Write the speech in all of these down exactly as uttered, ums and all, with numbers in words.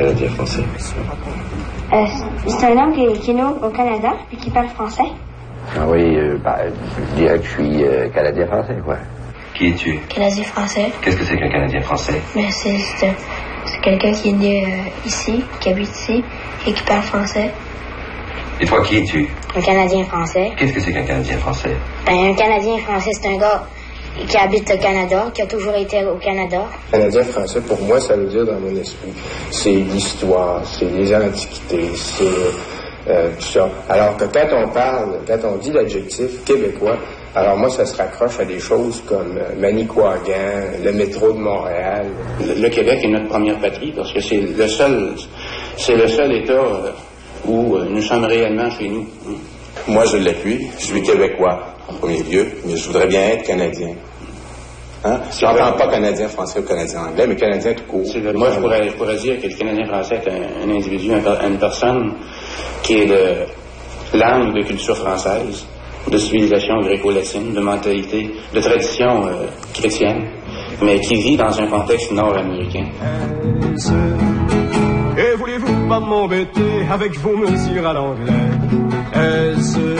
Canadien français? Euh, c'est un homme qui, qui est né au Canada et qui parle français. Ah oui, euh, bah, je dirais que je suis euh, Canadien français, quoi. Qui es-tu? Canadien français. Qu'est-ce que c'est qu'un Canadien français? Mais c'est, c'est, c'est quelqu'un qui est né euh, ici, qui habite ici et qui parle français. Et toi, qui es-tu? Un Canadien français. Qu'est-ce que c'est qu'un Canadien français? Ben, un Canadien français, c'est un gars qui habite au Canada, qui a toujours été au Canada. Canadien français, pour moi, ça veut dire dans mon esprit, c'est l'histoire, c'est les antiquités, c'est euh, tout ça. Alors que quand on parle, quand on dit l'adjectif québécois, alors moi, ça se raccroche à des choses comme euh, Manicouagan, le métro de Montréal. Le, le Québec est notre première patrie parce que c'est le seul, c'est le seul État euh, où euh, nous sommes réellement chez nous. Moi, je l'appuie. Je suis québécois, en premier lieu, mais je voudrais bien être Canadien. Hein? Je n'entends pas Canadien français ou Canadien anglais, mais Canadien tout court. Le, moi, je pourrais, je pourrais dire que le Canadien français est un, un individu, un, une personne qui est de l'âme de culture française, de civilisation gréco-latine, de mentalité, de tradition euh, chrétienne, mais qui vit dans un contexte nord-américain. Et voulez-vous pas m'embêter avec vos mesures à l'anglais?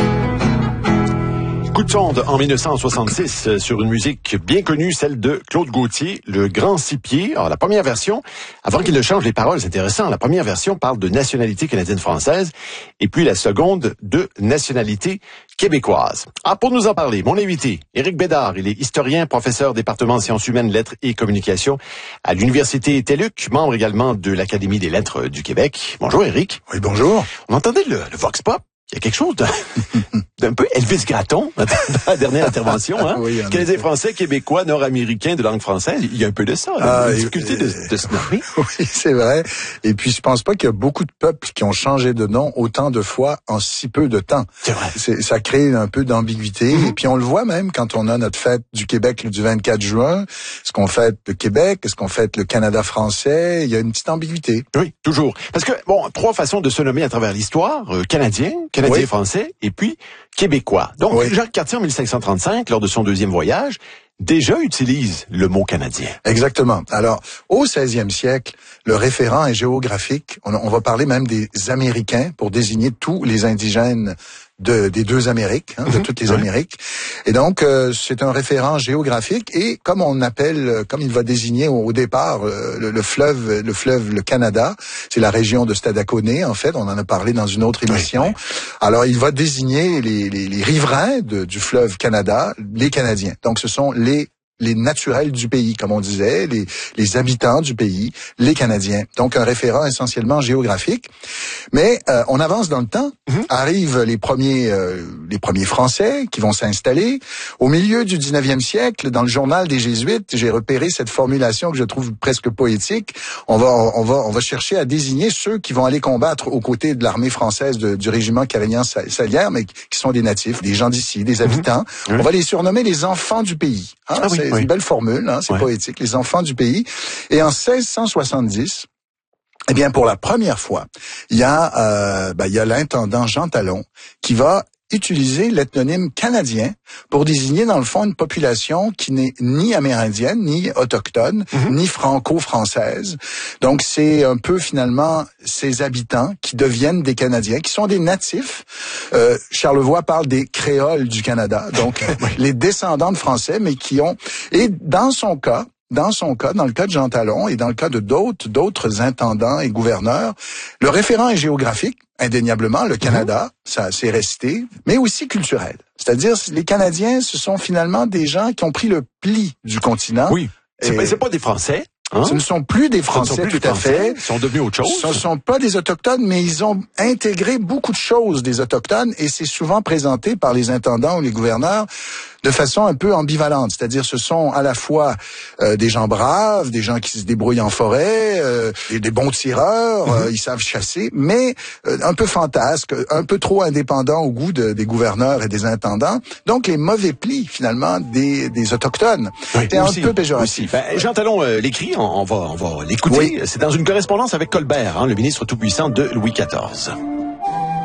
Coup de sonde en dix-neuf cent soixante-six euh, sur une musique bien connue, celle de Claude Gauthier, Le Grand Six Pieds. Alors, la première version, avant qu'il ne change les paroles, c'est intéressant, la première version parle de nationalité canadienne-française et puis la seconde de nationalité québécoise. Ah, pour nous en parler, mon invité, Éric Bédard, il est historien, professeur département de sciences humaines, lettres et communications à l'Université T E L U C, membre également de l'Académie des lettres du Québec. Bonjour Éric. Oui, bonjour. On entendait le, le Vox Pop. Il y a quelque chose d'un, d'un peu Elvis Gratton dans la dernière intervention. Hein? Oui, Canadien français, québécois, nord-américain de langue française. Il y a un peu de ça. Ah, la difficulté de, de se nommer. Oui, c'est vrai. Et puis, je pense pas qu'il y a beaucoup de peuples qui ont changé de nom autant de fois en si peu de temps. C'est vrai. C'est, ça crée un peu d'ambiguïté. Mm-hmm. Et puis, on le voit même quand on a notre fête du Québec du vingt-quatre juin. Est-ce qu'on fête le Québec? Est-ce qu'on fête le Canada français? Il y a une petite ambiguïté. Oui, toujours. Parce que, bon, trois façons de se nommer à travers l'histoire. Euh, canadien, canadien oui. français, et puis québécois. Donc, oui. Jacques Cartier, en dix-cinq cent trente-cinq, lors de son deuxième voyage, déjà utilise le mot canadien. Exactement. Alors, au seizième siècle, le référent est géographique. On, on va parler même des Américains pour désigner tous les indigènes de, des deux Amériques, hein, de mmh, toutes les oui. Amériques. Et donc, euh, c'est un référent géographique et comme on appelle, comme il va désigner au, au départ euh, le, le fleuve, le fleuve, le Canada, c'est la région de Stadacone, en fait, on en a parlé dans une autre émission. Oui, oui. Alors, il va désigner les, les, les riverains de, du fleuve Canada, les Canadiens. Donc, ce sont les les naturels du pays, comme on disait, les, les habitants du pays, les Canadiens. Donc, un référent essentiellement géographique. Mais euh, on avance dans le temps. Mm-hmm. Arrivent les premiers euh, les premiers Français qui vont s'installer. Au milieu du dix-neuvième siècle, dans le journal des Jésuites, j'ai repéré cette formulation que je trouve presque poétique. On va on va on va chercher à désigner ceux qui vont aller combattre aux côtés de l'armée française de, du régiment Cavaignan-Salière, mais qui sont des natifs, des gens d'ici, des habitants. Mm-hmm. On va les surnommer les enfants du pays. Hein? Ah, oui. C'est oui. une belle formule, hein, c'est oui. poétique, les enfants du pays. Et en seize cent soixante-dix, eh bien, pour la première fois, il y a, euh, ben, il y a l'intendant Jean Talon qui va utiliser l'ethnonyme canadien pour désigner, dans le fond, une population qui n'est ni amérindienne, ni autochtone, mm-hmm. ni franco-française. Donc, c'est un peu, finalement, ces habitants qui deviennent des Canadiens, qui sont des natifs. Euh, Charlevoix parle des créoles du Canada, donc les descendants de Français, mais qui ont... Et dans son cas, Dans son cas, dans le cas de Jean Talon et dans le cas de d'autres d'autres intendants et gouverneurs, le référent est géographique, indéniablement, le Canada, mmh. ça c'est resté, mais aussi culturel. C'est-à-dire, les Canadiens, ce sont finalement des gens qui ont pris le pli du continent. Oui, c'est, pas, c'est pas des Français. Hein? Ce ne sont plus des Français, plus tout à Français, fait. Ils sont devenus autre chose. Ce ne sont pas des Autochtones, mais ils ont intégré beaucoup de choses des Autochtones et c'est souvent présenté par les intendants ou les gouverneurs de façon un peu ambivalente. C'est-à-dire, ce sont à la fois euh, des gens braves, des gens qui se débrouillent en forêt, euh, et des bons tireurs, mm-hmm. euh, ils savent chasser, mais euh, un peu fantasques, un peu trop indépendants au goût de, des gouverneurs et des intendants. Donc, les mauvais plis, finalement, des, des Autochtones. Oui, c'est aussi, un peu péjoratif. Ben, Jean Talon euh, l'écrit, on, on, va, on va l'écouter. Oui. C'est dans une correspondance avec Colbert, hein, le ministre tout-puissant de Louis quatorze.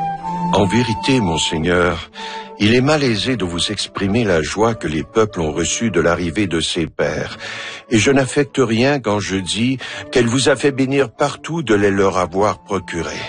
En vérité, monseigneur, il est malaisé de vous exprimer la joie que les peuples ont reçue de l'arrivée de ses pères, et je n'affecte rien quand je dis qu'elle vous a fait bénir partout de les leur avoir procurés.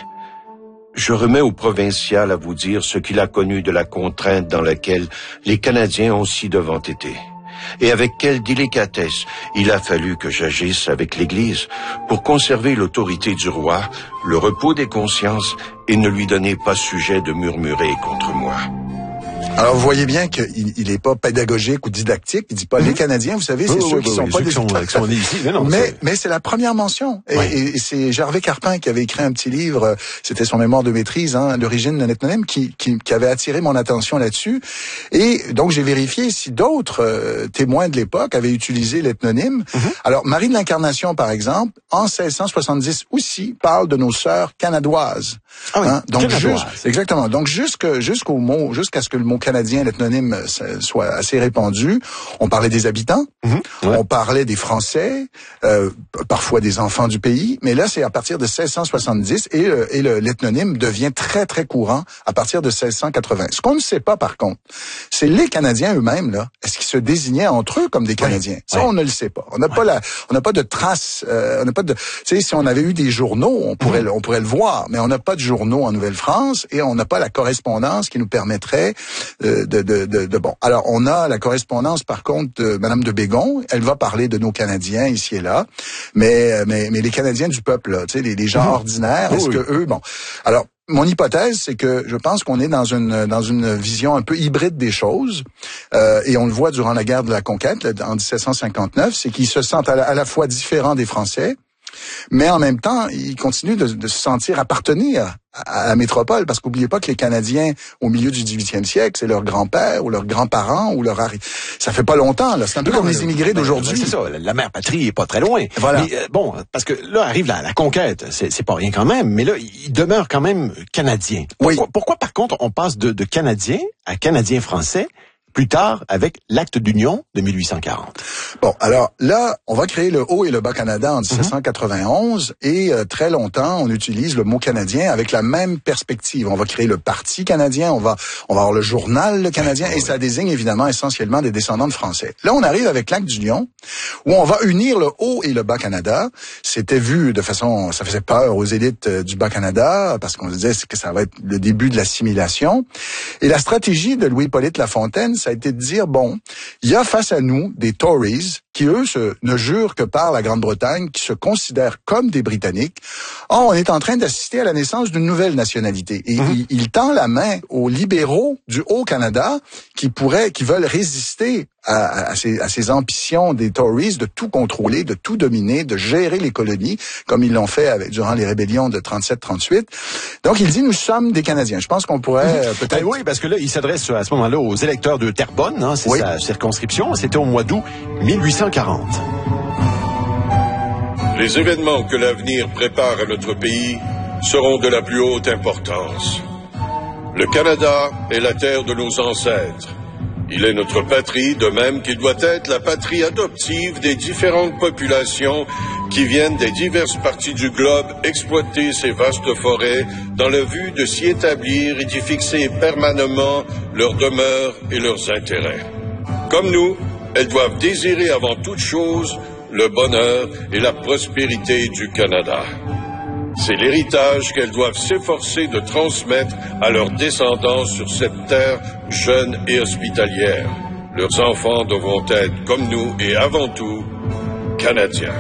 Je remets au provincial à vous dire ce qu'il a connu de la contrainte dans laquelle les Canadiens ont si devant été. Et avec quelle délicatesse il a fallu que j'agisse avec l'Église pour conserver l'autorité du roi, le repos des consciences et ne lui donner pas sujet de murmurer contre moi. Alors, vous voyez bien qu'il il est pas pédagogique ou didactique. Il dit pas, mmh. les Canadiens, vous savez, c'est oui, ceux oui, qui oui, sont oui, pas ceux des... qui sont, qui sont ici. Mais, non, mais, c'est... mais c'est la première mention. Et, ouais. et, et c'est Gervais Carpin qui avait écrit un petit livre, c'était son mémoire de maîtrise, hein, l'origine de l'ethnomème, qui, qui, qui avait attiré mon attention là-dessus. Et donc, j'ai vérifié si d'autres euh, témoins de l'époque avaient utilisé l'ethnonyme. Mmh. Alors, Marie de l'Incarnation, par exemple, en seize cent soixante-dix aussi, parle de nos sœurs canadoises. Ah oui, hein? Donc, canadoise. juste, exactement. Donc, jusque, jusqu'au mot, jusqu'à ce que le mot canadien, l'ethnonyme, soit assez répandu. On parlait des habitants, mmh, ouais. on parlait des Français, euh, parfois des enfants du pays, mais là, c'est à partir de seize cent soixante-dix et, euh, et le, l'ethnonyme devient très, très courant à partir de seize cent quatre-vingts. Ce qu'on ne sait pas, par contre, c'est les Canadiens eux-mêmes, là, est-ce qu'ils se désignaient entre eux comme des Canadiens? Ouais. Ça, ouais. on ne le sait pas. On n'a ouais. pas la, on n'a pas de traces, euh, on n'a pas de, tu sais, si on avait eu des journaux, on pourrait, mmh. on pourrait le voir, mais on n'a pas de journaux en Nouvelle-France et on n'a pas la correspondance qui nous permettrait euh, de, de, de De bon. Alors, on a la correspondance, par contre, de Madame de Bégon. Elle va parler de nos Canadiens ici et là. Mais, mais, mais les Canadiens du peuple, là, tu sais, les, les gens mmh. ordinaires, est-ce oui. que eux, bon. Alors, mon hypothèse, c'est que je pense qu'on est dans une dans une vision un peu hybride des choses, euh, et on le voit durant la guerre de la conquête, là, en dix-sept cent cinquante-neuf, c'est qu'ils se sentent à la, à la fois différents des Français, mais en même temps, ils continuent de, de se sentir appartenir à la métropole, parce qu'oubliez pas que les Canadiens, au milieu du dix-huitième siècle, c'est leur grand-père ou leurs grands-parents ou leur arri... Ça fait pas longtemps, là. C'est un peu non, comme les immigrés ben, d'aujourd'hui. C'est ça. La mère patrie est pas très loin. Voilà. Mais, euh, bon, parce que là arrive la, la conquête. C'est, c'est pas rien quand même. Mais là, ils demeurent quand même Canadiens. Pourquoi, oui. pourquoi par contre, on passe de, de Canadiens à Canadiens français plus tard avec l'acte d'union de mille huit cent quarante. Bon, alors là, on va créer le Haut et le Bas-Canada en dix-sept cent quatre-vingt-onze mm-hmm. et euh, très longtemps, on utilise le mot canadien avec la même perspective. On va créer le Parti canadien, on va on va avoir le Journal le Canadien, et ça désigne évidemment essentiellement des descendants de Français. Là, on arrive avec l'acte d'union où on va unir le Haut et le Bas-Canada. C'était vu de façon, ça faisait peur aux élites du Bas-Canada parce qu'on se disait que ça va être le début de l'assimilation. Et la stratégie de Louis-Hippolyte Lafontaine, ça a été de dire, bon, il y a face à nous des Tories qui, eux, se, ne jurent que par la Grande-Bretagne, qui se considèrent comme des Britanniques. Or, on est en train d'assister à la naissance d'une nouvelle nationalité. Et mmh. il, il tend la main aux libéraux du Haut-Canada qui pourraient, qui veulent résister à, à, ces, à ces ambitions des Tories de tout contrôler, de tout dominer, de gérer les colonies, comme ils l'ont fait avec, durant les rébellions de trente-sept trente-huit. Donc, il dit, nous sommes des Canadiens. Je pense qu'on pourrait euh, peut-être... Ben oui, parce que là, il s'adresse à ce moment-là aux électeurs de Terrebonne, hein, c'est oui. sa circonscription. C'était au mois d'août mille huit cent quarante. Les événements que l'avenir prépare à notre pays seront de la plus haute importance. Le Canada est la terre de nos ancêtres. Il est notre patrie, de même qu'il doit être la patrie adoptive des différentes populations qui viennent des diverses parties du globe exploiter ces vastes forêts dans le but de s'y établir et d'y fixer permanemment leurs demeures et leurs intérêts. Comme nous, elles doivent désirer avant toute chose le bonheur et la prospérité du Canada. C'est l'héritage qu'elles doivent s'efforcer de transmettre à leurs descendants sur cette terre jeune et hospitalière. Leurs enfants devront être, comme nous et avant tout, Canadiens.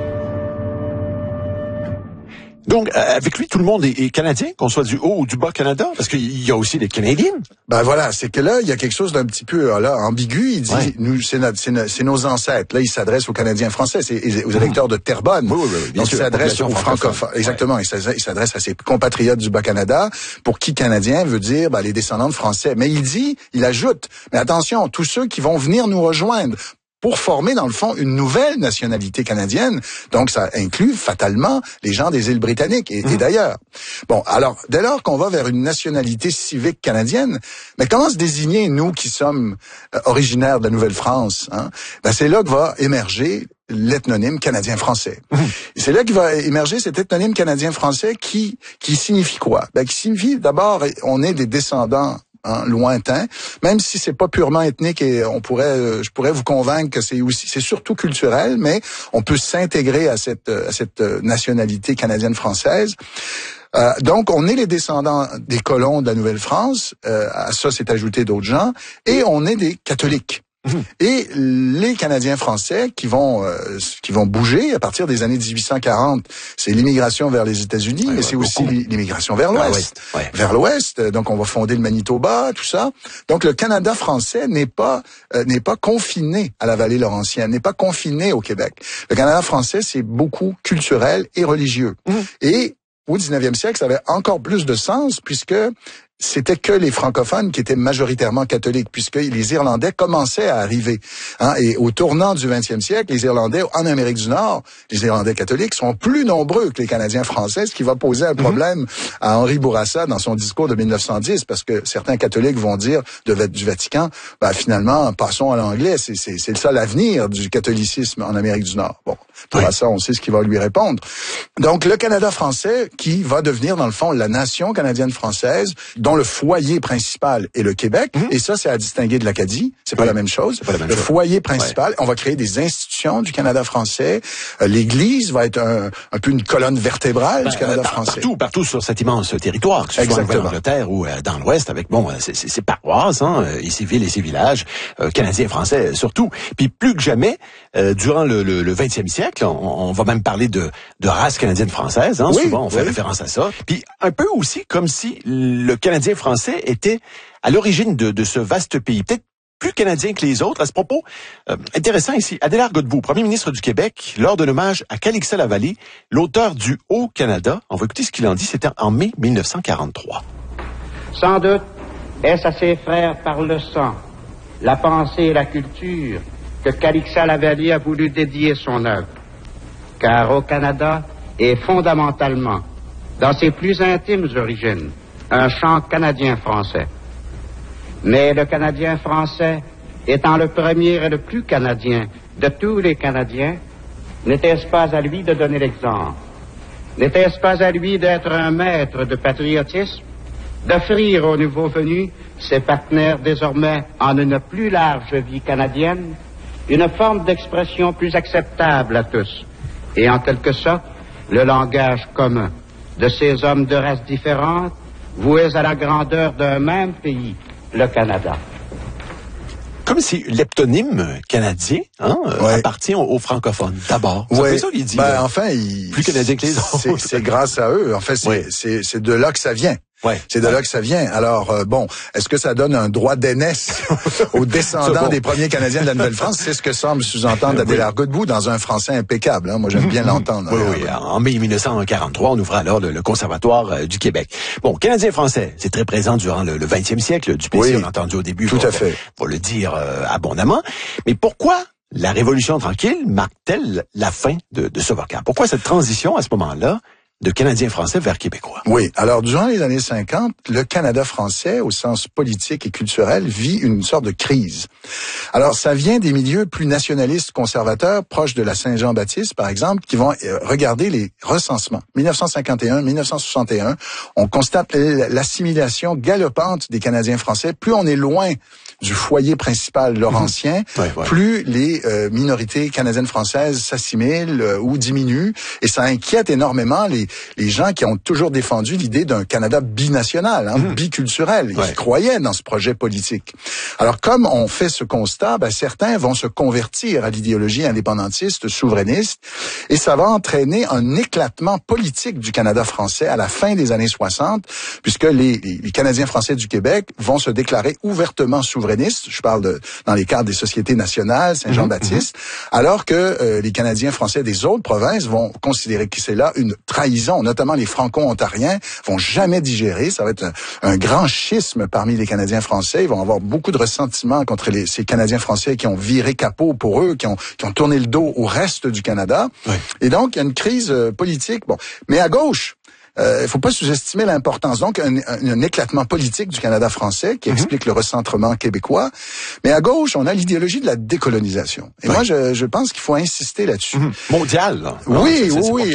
Donc, euh, avec lui, tout le monde est, est canadien, qu'on soit du Haut ou du Bas-Canada, parce qu'il y a aussi les Canadiens. Ben voilà, c'est que là, il y a quelque chose d'un petit peu là ambigu. Il dit, ouais. nous, c'est, notre, c'est, notre, c'est nos ancêtres. Là, il s'adresse aux Canadiens français, c'est aux électeurs de Terrebonne. Oui, oui, oui, Donc, il s'adresse aux francophones. Exactement, ouais. il s'adresse à ses compatriotes du Bas-Canada, pour qui Canadien veut dire ben, les descendants de Français. Mais il dit, il ajoute, mais attention, tous ceux qui vont venir nous rejoindre pour former, dans le fond, une nouvelle nationalité canadienne. Donc, ça inclut fatalement les gens des îles britanniques et, mmh. et d'ailleurs. Bon, alors, dès lors qu'on va vers une nationalité civique canadienne, mais comment se désigner, nous qui sommes euh, originaires de la Nouvelle-France? Hein? Ben, c'est là que va émerger l'ethnonyme canadien-français. Mmh. C'est là qu'il va émerger cet ethnonyme canadien-français qui qui signifie quoi? Ben, qui signifie d'abord, on est des descendants hein, lointains, même si c'est pas purement ethnique et on pourrait, je pourrais vous convaincre que c'est aussi, c'est surtout culturel, mais on peut s'intégrer à cette à cette nationalité canadienne-française. Euh, donc, on est les descendants des colons de la Nouvelle-France. Euh, à ça, s'est ajouté d'autres gens, et on est des catholiques. Mmh. Et les Canadiens français qui vont euh, qui vont bouger à partir des années dix-huit cent quarante, c'est l'immigration vers les États-Unis, ouais, mais ouais, c'est beaucoup. Aussi l'immigration vers l'Ouest. Ouais. Vers l'Ouest, donc on va fonder le Manitoba, tout ça. Donc le Canada français n'est pas euh, n'est pas confiné à la vallée laurentienne, n'est pas confiné au Québec. Le Canada français, c'est beaucoup culturel et religieux. Mmh. Et au dix-neuvième siècle, ça avait encore plus de sens puisque c'était que les francophones qui étaient majoritairement catholiques, puisque les Irlandais commençaient à arriver. Hein, et au tournant du vingtième siècle, les Irlandais, en Amérique du Nord, les Irlandais catholiques sont plus nombreux que les Canadiens français, ce qui va poser un problème mm-hmm. à Henri Bourassa dans son discours de mille neuf cent dix, parce que certains catholiques vont dire de, du Vatican, ben, finalement, passons à l'anglais, c'est, c'est, c'est le seul avenir du catholicisme en Amérique du Nord. Bon, Bourassa, oui. On sait ce qu'il va lui répondre. Donc, le Canada français, qui va devenir, dans le fond, la nation canadienne-française, dont le foyer principal est le Québec, mmh. et ça, c'est à distinguer de l'Acadie. C'est oui. pas la même chose. Pas la même le chose. Foyer principal, ouais. on va créer des institutions du Canada français. Euh, L'Église va être un, un peu une colonne vertébrale ben, du Canada euh, français. Partout, partout sur cet immense territoire, que ce soit en Angleterre ou euh, dans l'Ouest, avec bon, ces, ces paroisses, hein, et ces villes et ces villages, euh, canadiens français surtout. Puis plus que jamais, euh, durant le, le, le vingtième siècle, on, on va même parler de, de race canadienne-française. Hein, oui, souvent, on fait oui. référence à ça. Puis un peu aussi comme si le Canadien français était à l'origine de, de ce vaste pays, peut-être plus canadien que les autres. À ce propos, euh, intéressant ici, Adélard Godbout, premier ministre du Québec, lors d'un hommage à Calixa-la-Vallée, l'auteur du Haut-Canada, on va écouter ce qu'il en dit, c'était en mai mille neuf cent quarante-trois. Sans doute, est-ce à ses frères par le sang, la pensée et la culture que Calixa-la-Vallée a voulu dédier son œuvre. Car au Canada est fondamentalement, dans ses plus intimes origines, un chant canadien-français. Mais le Canadien-français, étant le premier et le plus canadien de tous les Canadiens, n'était-ce pas à lui de donner l'exemple? N'était-ce pas à lui d'être un maître de patriotisme, d'offrir aux nouveaux venus, ses partenaires désormais en une plus large vie canadienne, une forme d'expression plus acceptable à tous, et en quelque sorte, le langage commun de ces hommes de races différentes, voués à la grandeur d'un même pays, le Canada. Comme si l'heptonyme canadien hein, ouais. appartient aux, aux francophones, d'abord. Ouais. C'est ça qu'il dit. Ben, là. enfin, il, plus canadien que les autres. C'est, c'est grâce à eux. En fait, c'est, ouais. c'est, c'est de là que ça vient. Ouais. C'est de là que ça vient. Alors, euh, bon, est-ce que ça donne un droit d'aînesse aux descendants bon. des premiers Canadiens de la Nouvelle-France? C'est ce que semble sous-entendre Adélard Godbout dans un français impeccable. Hein. Moi, j'aime bien l'entendre. Oui, oui. En mai mille neuf cent quarante-trois, on ouvre alors le, le Conservatoire euh, du Québec. Bon, Canadien-Français, c'est très présent durant le, le vingtième siècle. Du P C, oui, on a entendu au début. Tout pour, à fait. Pour, pour le dire euh, abondamment. Mais pourquoi la Révolution tranquille marque-t-elle la fin de, de ce vocable? Pourquoi cette transition à ce moment-là de Canadien-français vers Québécois? Oui. Alors, durant les années cinquante, le Canada français, au sens politique et culturel, vit une sorte de crise. Alors, ça vient des milieux plus nationalistes conservateurs, proches de la Saint-Jean-Baptiste, par exemple, qui vont euh, regarder les recensements. mille neuf cent cinquante et un, mille neuf cent soixante et un, on constate l'assimilation galopante des Canadiens français. Plus on est loin du foyer principal laurentien, mmh. ouais, ouais. plus les euh, minorités canadiennes françaises s'assimilent euh, ou diminuent, et ça inquiète énormément les les gens qui ont toujours défendu l'idée d'un Canada binational, hein, mmh. biculturel, et ouais. qui croyaient dans ce projet politique. Alors, comme on fait ce constat, ben, certains vont se convertir à l'idéologie indépendantiste, souverainiste, et ça va entraîner un éclatement politique du Canada français à la fin des années soixante, puisque les, les, les Canadiens français du Québec vont se déclarer ouvertement souverainistes, je parle de dans les cadres des sociétés nationales, Saint-Jean-Baptiste, mmh. alors que euh, les Canadiens français des autres provinces vont considérer que c'est là une trahison, notamment les Franco-Ontariens vont jamais digérer, ça va être un, un grand schisme parmi les Canadiens français, ils vont avoir beaucoup de ressentiment contre les, ces Canadiens français qui ont viré capot pour eux, qui ont, qui ont tourné le dos au reste du Canada, oui. et donc il y a une crise euh, politique, bon, mais à gauche, euh, il faut pas sous-estimer l'importance. Donc, un, un, un éclatement politique du Canada français qui mm-hmm. explique le recentrement québécois. Mais à gauche, on a l'idéologie de la décolonisation. Et ouais. moi, je, je pense qu'il faut insister là-dessus. Mm-hmm. Mondial, là. Oui, non, c'est, oui, c'est oui.